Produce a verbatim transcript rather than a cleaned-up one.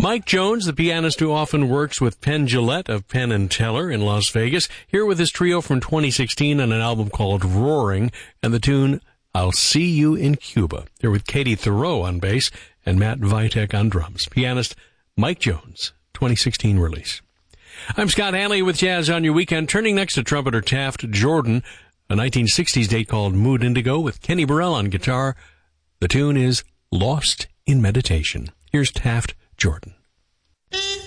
Mike Jones, the pianist who often works with Penn Jillette of Penn and Teller in Las Vegas, here with his trio from twenty sixteen on an album called Roaring, and the tune I'll See You in Cuba. They're with Katie Thoreau on bass and Matt Vitek on drums. Pianist Mike Jones, twenty sixteen release. I'm Scott Hanley with Jazz on Your Weekend. Turning next to trumpeter Taft Jordan, a nineteen sixties date called Mood Indigo with Kenny Burrell on guitar. The tune is Lost in Meditation. Here's Taft Jordan.